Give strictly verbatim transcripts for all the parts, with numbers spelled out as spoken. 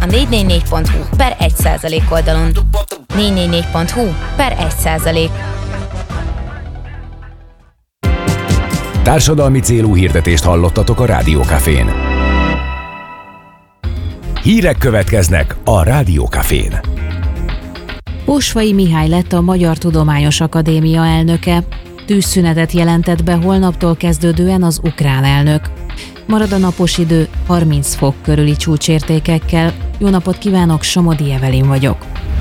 a négy négy négy pont hu per egy százalék oldalon. négy négy négy pont hu per egy százalék. Társadalmi célú hirdetést hallottatok a Rádiókafén. Hírek következnek a Rádiókafén. Posvai Mihály lett a Magyar Tudományos Akadémia elnöke. Tűzszünetet jelentett be holnaptól kezdődően az ukrán elnök. Marad a napos idő, harminc fok körüli csúcsértékekkel. Jó napot kívánok, Somodi Evelin vagyok.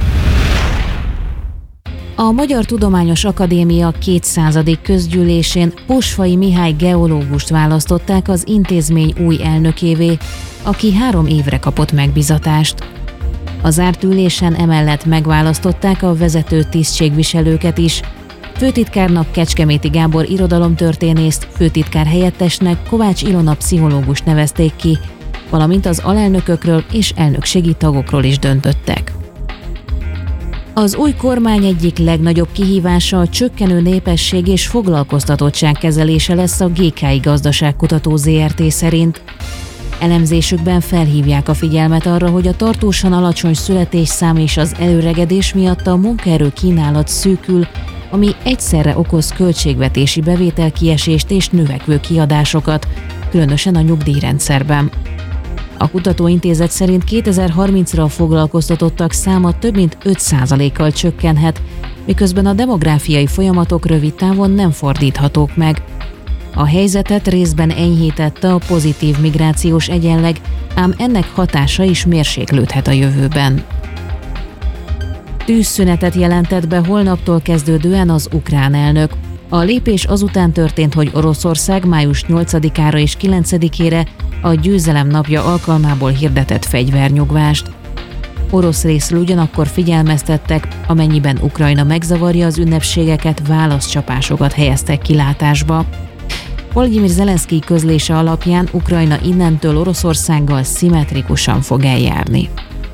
A Magyar Tudományos Akadémia kétszázadik közgyűlésén Posvai Mihály geológust választották az intézmény új elnökévé, aki három évre kapott megbízatást. A zárt ülésen emellett megválasztották a vezető tisztségviselőket is. Főtitkárnak Kecskeméti Gábor irodalomtörténészt, főtitkár helyettesnek Kovács Ilona pszichológust nevezték ki, valamint az alelnökökről és elnökségi tagokról is döntöttek. Az új kormány egyik legnagyobb kihívása a csökkenő népesség és foglalkoztatottság kezelése lesz a gé ká i Gazdaságkutató zé er té szerint. Elemzésükben felhívják a figyelmet arra, hogy a tartósan alacsony születésszám és az előregedés miatt a munkaerő kínálat szűkül, ami egyszerre okoz költségvetési bevételkiesést és növekvő kiadásokat, különösen a nyugdíjrendszerben. A kutatóintézet szerint kétezer-harmincra a foglalkoztatottak száma több mint öt százalékkal csökkenhet, miközben a demográfiai folyamatok rövid távon nem fordíthatók meg. A helyzetet részben enyhítette a pozitív migrációs egyenleg, ám ennek hatása is mérséklődhet a jövőben. Tűzszünetet jelentett be holnaptól kezdődően az ukrán elnök. A lépés azután történt, hogy Oroszország május nyolcadikára és kilencedikére a Győzelem napja alkalmából hirdetett fegyvernyugvást. Orosz részről ugyanakkor figyelmeztettek, amennyiben Ukrajna megzavarja az ünnepségeket, válaszcsapásokat helyeztek kilátásba. Volodymyr Zelenszkij közlése alapján Ukrajna innentől Oroszországgal szimmetrikusan fog eljárni.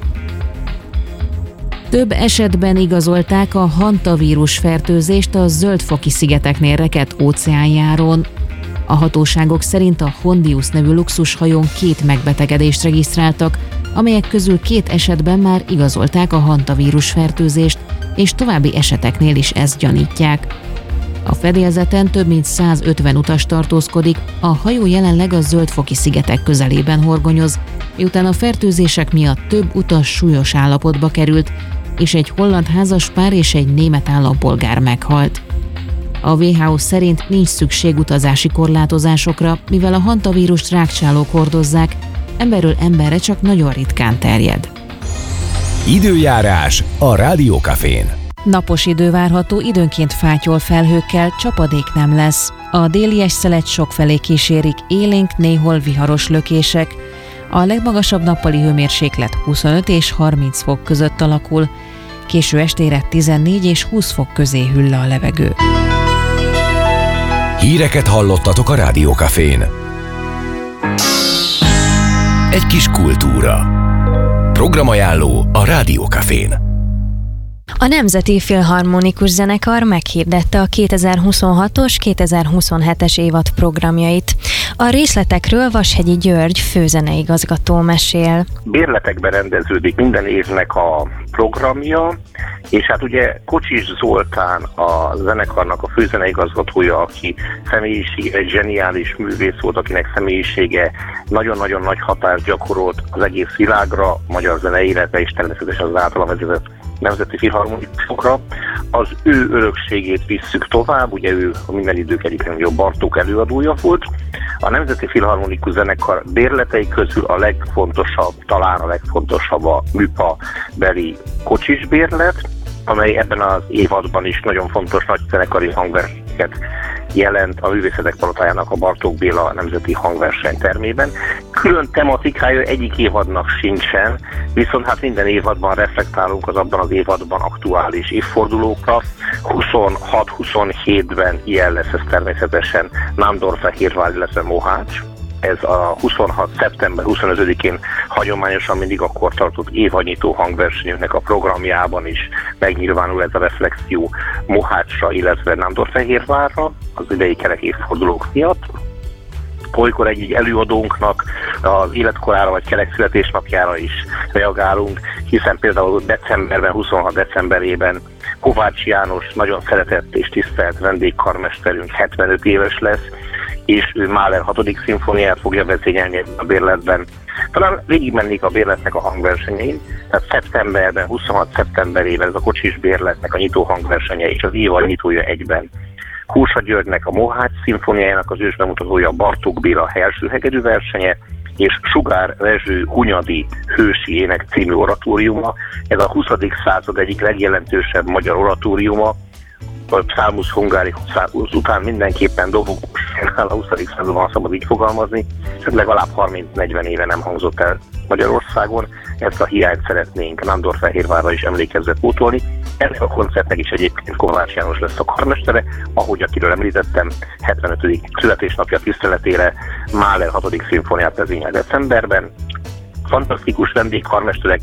Több esetben igazolták a hantavírus fertőzést a Zöld-foki-szigeteknél rekedt óceánjáron. A hatóságok szerint a Hondius nevű luxushajón két megbetegedést regisztráltak, amelyek közül két esetben már igazolták a hantavírus fertőzést, és további eseteknél is ezt gyanítják. A fedélzeten több mint százötven utas tartózkodik, a hajó jelenleg a Zöld-foki-szigetek közelében horgonyoz, miután a fertőzések miatt több utas súlyos állapotba került, és egy holland házaspár és egy német állampolgár meghalt. A dupla vé há o szerint nincs szükség utazási korlátozásokra, mivel a hantavírust rágcsálók hordozzák, emberről emberre csak nagyon ritkán terjed. Időjárás a Rádiókafén. Napos idő várható, időnként fátyol felhőkkel, csapadék nem lesz. A déli eszelet sokfelé kísérik, élénk, néhol viharos lökések. A legmagasabb nappali hőmérséklet huszonöt és harminc fok között alakul. Késő estére tizennégy és húsz fok közé hűl le a levegő. Híreket hallottatok a Rádiókafén. Egy kis kultúra. Programajánló a Rádiókafén. A Nemzeti Filharmonikus Zenekar meghirdette a kétezer-huszonhatos kétezer-huszonhetes évad programjait. A részletekről Vashegyi György főzeneigazgató mesél. Bérletekben rendeződik minden évnek a programja, és hát ugye Kocsis Zoltán a zenekarnak a főzeneigazgatója, aki személyisége egy zseniális művész volt, akinek személyisége nagyon-nagyon nagy hatást gyakorolt az egész világra, magyar zene életre, és természetesen az általa vezetett Nemzeti Filharmonikusokra. Az ő örökségét visszük tovább, ugye ő a minden idők egyik legnagyobb Bartók előadója volt. A Nemzeti Filharmonikus Zenekar bérletei közül a legfontosabb, talán a legfontosabb a műpa beli Kocsis bérlet, amely ebben az évadban is nagyon fontos nagy zenekari hangversenyeket jelent a Művészetek Palotájának, a Bartók Béla Nemzeti Hangversenytermében. Külön tematikája egyik évadnak sincsen, viszont hát minden évadban reflektálunk az abban az évadban aktuális évfordulókra. huszonhat-huszonhétben ilyen lesz ez természetesen Nándorfehérvár, illetve Mohács. Ez a huszonhat szeptember huszonötödikén hagyományosan mindig akkor tartott évadnyitó hangversenyünknek a programjában is megnyilvánul ez a reflexió Mohácsra, illetve Nándorfehérvárra az idei kerek évfordulók miatt. olykor egy előadónknak az életkorára vagy kerek születésnapjára is reagálunk, hiszen például decemberben, huszonhat decemberében Kovács János nagyon szeretett és tisztelt vendégkarmesterünk hetvenöt éves lesz, és ő Mahler hatodik szimfóniáját fogja vezényelni a bérletben. Talán végigmennék a bérletnek a hangversenyein, tehát szeptemberben, huszonhat szeptemberében ez a kocsis bérletnek a nyitó hangversenye és az évad nyitója egyben. Kósa Györgynek a Mohács szimfóniájának az ősbemutatója, Bartók Béla első hegedű versenye, és Sugár Rezső Hunyadi Hősi Ének című oratóriuma. Ez a huszadik század egyik legjelentősebb magyar oratóriuma, a Psalmus Hungarikus után mindenképpen dobogós a huszadik században, szabad így fogalmazni, és legalább harminc-negyven éve nem hangzott el Magyarországon. Ezt a hiányt szeretnénk Nándorfehérvárra is emlékezve pótolni. Ennek a koncertnek is egyébként Kovács János lesz a karmestere, ahogy akiről említettem, hetvenötödik születésnapja tiszteletére Mahler hatodik szimfóniát vezényel decemberben. Fantasztikus vendégkarmesterek,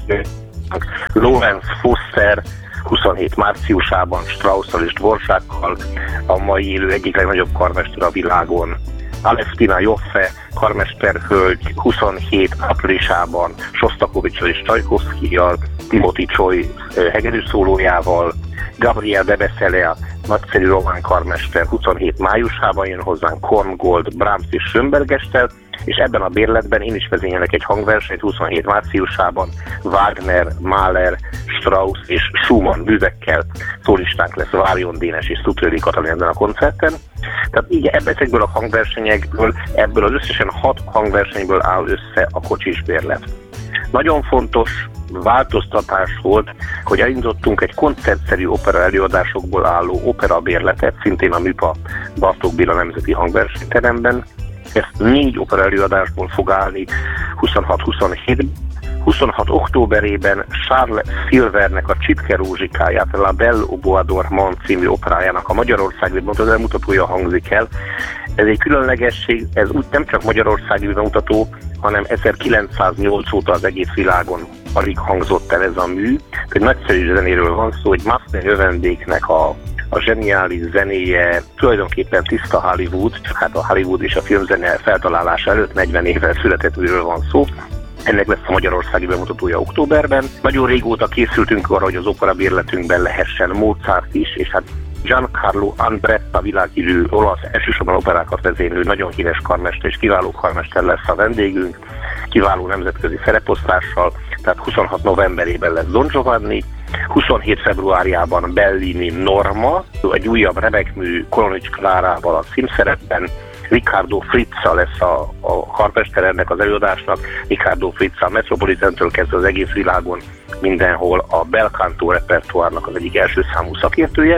Lorenz Foster huszonhét márciusában Straussszal és Dvorákkal, a mai élő egyik legnagyobb karmester a világon. Alexina Joffe karmesterhölgy huszonhét áprilisában Sostakovics és Csajkovszkijjal, Timothy Choi hegedű szólójával, Gabriel de Besselea nagyszerű román karmester huszonhét májusában jön hozzánk Korngold, Brahms és Schönbergestel, és ebben a bérletben én is vezényelek egy hangversenyt huszonhét márciusában Wagner, Mahler, Strauss és Schumann művekkel. Szólistánk lesz Várjon Dénes és Szutrödi Katalin ebben a koncerten. Tehát így ezekből a hangversenyekből, ebből az összesen hat hangversenyből áll össze a kocsis bérlet. Nagyon fontos változtatás volt, hogy elindítottunk egy koncertszerű opera előadásokból álló opera bérletet, szintén a MÜPA Bartók Béla Nemzeti Hangversenyteremben. Ez négy opera előadásból fog állni huszonhat huszonhét. huszonhat októberében Charles Silvernek a Csipke Rózsikáját, La Belle au Bois d'Ormont című operájának a magyarországi bemutatója hangzik el. Ez egy különlegesség, ez úgy nem csak magyarországi bemutató, hanem ezerkilencszáznyolc óta az egész világon alig hangzott el ez a mű. Egy nagyszerű zenéről van szó, hogy Massenet növendéknek a a zseniális zenéje, tulajdonképpen tiszta Hollywood, csak hát a Hollywood és a filmzene feltalálása előtt negyven évvel született műről van szó. Ennek lesz a magyarországi bemutatója októberben. Nagyon régóta készültünk arra, hogy az opera bérletünkben lehessen Mozart is, és hát Giancarlo Andretta világhírű olasz elsősorban operákat vezénylő, nagyon híres karmester és kiváló karmester lesz a vendégünk, kiváló nemzetközi szereposztással, tehát huszonhat novemberében lesz Don Giovanni, huszonhét februárjában Bellini Norma, egy újabb remekmű Kolonics Klárával a címszerepben, Riccardo Frizza lesz a, a karmester ennek az előadásnak. Riccardo Frizza a Metropolitantől kezdve az egész világon mindenhol a bel canto repertoárnak az egyik első számú szakértője.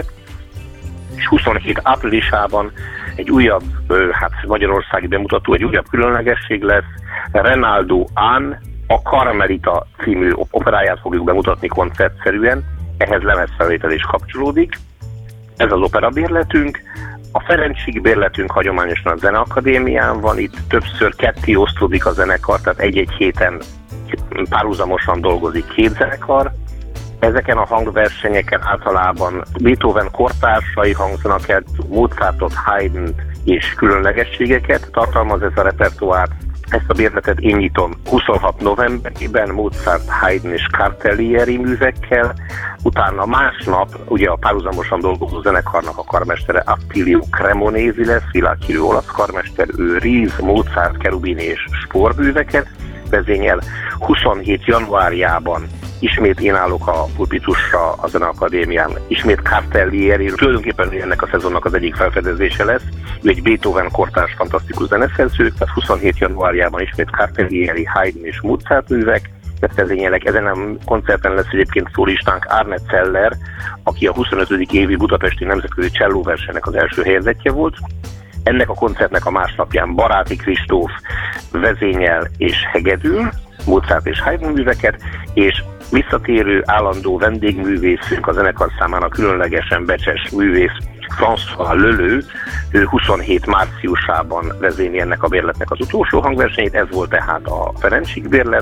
És huszonhét áprilisában egy újabb, hát magyarországi bemutató, egy újabb különlegesség lesz. Renaldo Hahn a Carmelita című operáját fogjuk bemutatni koncertszerűen, ehhez lemezfelvétel is kapcsolódik. Ez az opera bérletünk. A Ferencsik bérletünk hagyományosan a Zeneakadémián van, itt többször ketté osztódik a zenekar, tehát egy-egy héten párhuzamosan dolgozik két zenekar. Ezeken a hangversenyeken általában Beethoven kortársai hangzanak el, Mozartot, Haydn és különlegességeket tartalmaz ez a repertoár. Ezt a bérletet én nyitom huszonhat novemberében Mozart, Haydn és Cartellieri művekkel, utána másnap ugye a párhuzamosan dolgozó zenekarnak a karmestere Attilio Cremonesi lesz, világhírű olasz karmester, ő Ries, Mozart, Cherubini és Spohr műveket vezényel. huszonhét januárjában ismét én állok a pulpitusra a Zeneakadémián, ismét Cartellieri, tulajdonképpen ennek a szezonnak az egyik felfedezése lesz. Ő egy Beethoven kortárs fantasztikus zeneszerző, tehát huszonhét januárjában ismét Cartellieri, Haydn és Mozart művek, vezényelek. Ezen a koncerten lesz egyébként szólistánk Arne Zeller, aki a huszonötödik évi budapesti nemzetközi csellóversenynek az első helyezettje volt. Ennek a koncertnek a másnapján Baráti Kristóf vezényel és hegedül Mozart és Haydn műveket, és visszatérő állandó vendégművészünk, a zenekar számára különlegesen becses művész François Lelő, ő huszonhét márciusában vezényli ennek a bérletnek az utolsó hangversenyét, ez volt tehát a Ferencsik bérlet.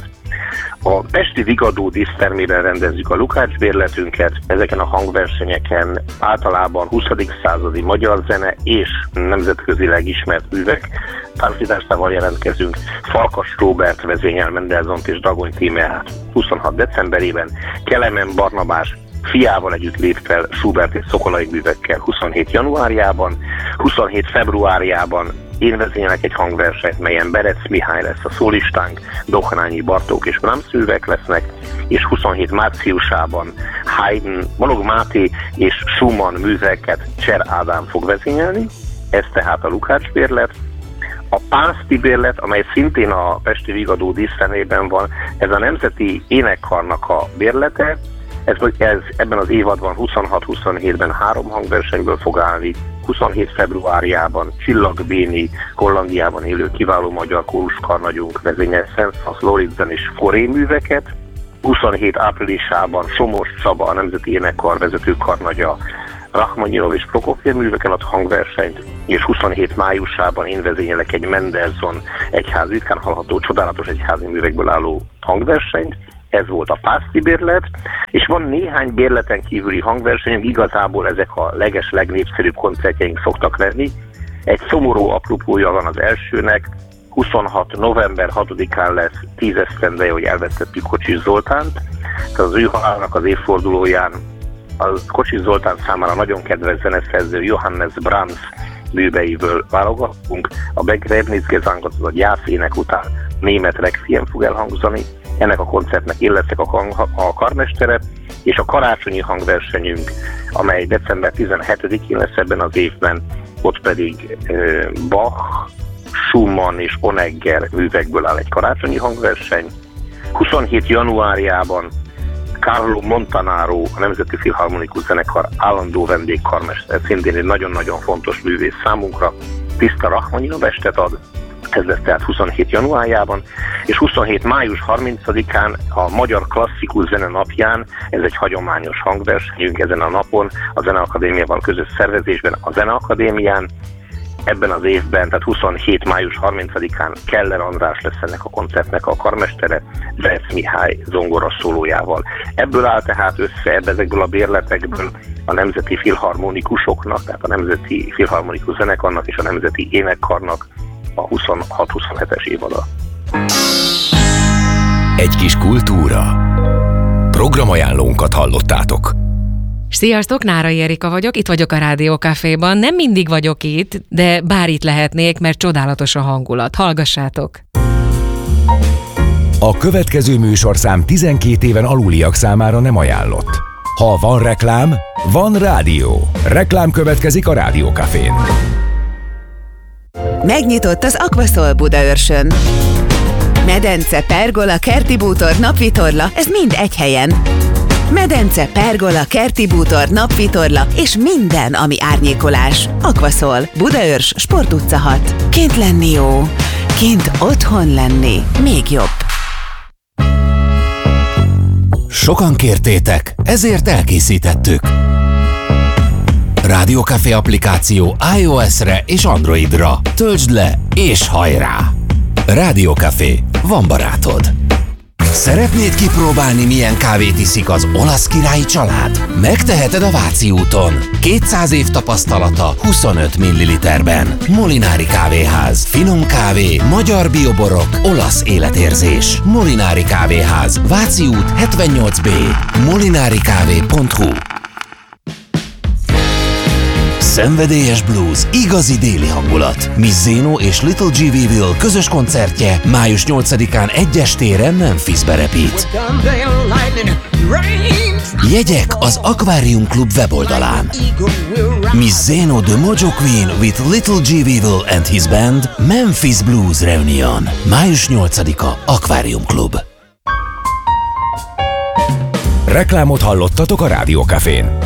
A pesti Vigadó dísztermében rendezzük a Lukács bérletünket, ezeken a hangversenyeken általában huszadik századi magyar zene és nemzetközileg ismert művek párosításával jelentkezünk. Farkas Róbert vezényel Mendelzont és Dagony Tímeát huszonhat decemberében, Kelemen Barnabás fiával együtt lép fel Schubert és Szokolai művekkel huszonhét januárjában, huszonhét februárjában én vezényelek egy hangversenyt, melyen Berec Mihály lesz a szólistánk, Dohnányi Bartók és Brahms művek lesznek, és huszonhét márciusában Haydn, Balogh Máté és Schumann műveket Cser Ádám fog vezényelni, ez tehát a Lukács bérlet. A Pánszti bérlet, amely szintén a pesti Vigadó dísztermében van, ez a Nemzeti Énekkarnak a bérlete, ez, ez ebben az évadban huszonhat-huszonhétben három hangversenyből fog állni, huszonhét februárjában Csillag Béni, Hollandiában élő kiváló magyar kóruskarnagyunk vezényel Szent Loritzen és Foré műveket, huszonhét áprilisában Somos Csaba, a Nemzeti Énekkar vezető karnagya Rachmaninov és Prokofjev műveken ad hangversenyt, és huszonhét májusában én vezényelek egy Mendelssohn egyházi, ritkán hallható, csodálatos egyházi művekből álló hangversenyt. Ez volt a Pánszti bérlet, és van néhány bérleten kívüli hangversenyünk, igazából ezek a leges, legnépszerűbb koncertjeink szoktak lenni. Egy szomorú apropója van az elsőnek, huszonhat november hatodikán lesz tíz esztendeje, hogy elvesztettük Kocsis Zoltánt, tehát az ő halálának az évfordulóján a Kocsis Zoltán számára nagyon kedves zeneszerző Johannes Brahms műveiből válogatunk. A Begräbnisgesang, azaz a gyászének után német requiem fog elhangzani. Ennek a koncertnek én leszek a, hang, a karmestere, és a karácsonyi hangversenyünk, amely december tizenhetedikén lesz ebben az évben, ott pedig uh, Bach, Schumann és Honegger művekből áll egy karácsonyi hangverseny. huszonhét januárjában Carlo Montanaro, a Nemzeti Filharmonikus Zenekar állandó vendégkarmester, szintén egy nagyon-nagyon fontos művész számunkra, tiszta Rachmaninov estet ad, ez lesz tehát huszonhét januárjában, és huszonhét május harmincadikán a Magyar Klasszikus Zene napján, ez egy hagyományos hangversenyünk ezen a napon, a Zeneakadémiával közös szervezésben a Zeneakadémián, ebben az évben, tehát huszonhét május harmincadikán Keller András lesz ennek a koncertnek a karmestere, Berec Mihály zongora szólójával. Ebből áll tehát össze, ezekből a bérletekből a Nemzeti Filharmonikusoknak, tehát a Nemzeti Filharmonikus Zenekarnak és a Nemzeti Énekkarnak a huszonhat-huszonhetes évada. Egy kis kultúra. Programajánlónkat hallottátok. Sziasztok, Nárai Erika vagyok, itt vagyok a Rádió Caféban. Nem mindig vagyok itt, de bár itt lehetnék, mert csodálatos a hangulat. Hallgassátok! A következő műsorszám tizenkét éven aluliak számára nem ajánlott. Ha van reklám, van rádió. Reklám következik a Rádió Cafén. Megnyitott az Aquaszol Budaörsön. Medence, pergola, kerti bútor, napvitorla, ez mind egy helyen. Medence, pergola, kerti bútor, napvitorla és minden, ami árnyékolás. Aquaszol, Budaörs, Sport utca hat. Kint lenni jó, kint otthon lenni még jobb. Sokan kértétek, ezért elkészítettük. Rádió Café applikáció iOS-re és Androidra. Töltsd le és hajrá! Rádió Café, van barátod. Szeretnéd kipróbálni, milyen kávét iszik az olasz királyi család? Megteheted a Váci úton. kétszáz év tapasztalata huszonöt milliliterben. Molinári Kávéház. Finom kávé, magyar bioborok, olasz életérzés. Molinári Kávéház. Váci út hetvennyolc B. molinarikávé pont hu. Szenvedélyes blues, igazi déli hangulat. Miss Zeno és Little G. Weevil közös koncertje május nyolcadikán egy estére Memphisbe repít. Jegyek az Aquarium Club weboldalán. Miss Zeno The Mojo Queen with Little G. Weevil and his band Memphis Blues Reunion. május nyolcadika Aquarium Club. Reklámot hallottatok a Rádió Cafén.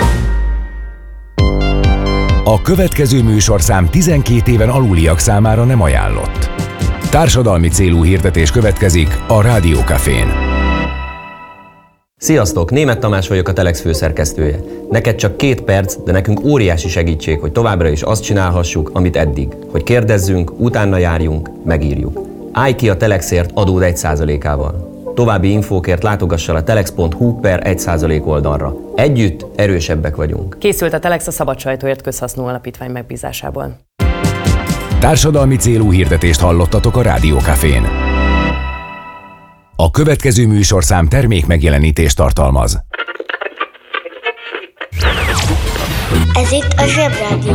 A következő műsorszám tizenkét éven aluliak számára nem ajánlott. Társadalmi célú hirdetés következik a Rádió Cafén. Sziasztok, Németh Tamás vagyok, a Telex főszerkesztője. Neked csak két perc, de nekünk óriási segítség, hogy továbbra is azt csinálhassuk, amit eddig. Hogy kérdezzünk, utána járjunk, megírjuk. Állj ki a Telexért adód egy százalékával. További infókért látogass el a telex pont hu per egy százalék oldalra. Együtt erősebbek vagyunk. Készült a Telex a Szabad Sajtóért Közhasznú Alapítvány megbízásából. Társadalmi célú hirdetést hallottatok a Rádió Cafén. A következő műsorszám termék megjelenítést tartalmaz. Ez itt a Zsebrádió.